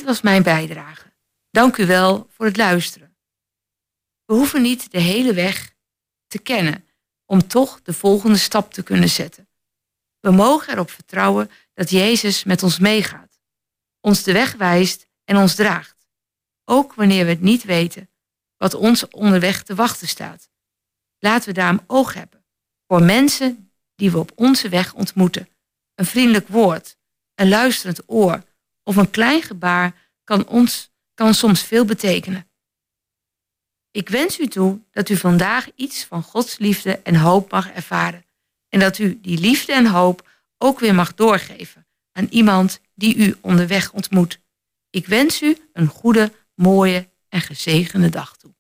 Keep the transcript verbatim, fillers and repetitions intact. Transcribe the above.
was mijn bijdrage. Dank u wel voor het luisteren. We hoeven niet de hele weg te kennen om toch de volgende stap te kunnen zetten. We mogen erop vertrouwen dat Jezus met ons meegaat, ons de weg wijst en ons draagt. Ook wanneer we het niet weten wat ons onderweg te wachten staat. Laten we daarom oog hebben voor mensen die we op onze weg ontmoeten. Een vriendelijk woord, een luisterend oor of een klein gebaar kan, ons, kan soms veel betekenen. Ik wens u toe dat u vandaag iets van Gods liefde en hoop mag ervaren. En dat u die liefde en hoop ook weer mag doorgeven aan iemand die u onderweg ontmoet. Ik wens u een goede, mooie en gezegende dag toe.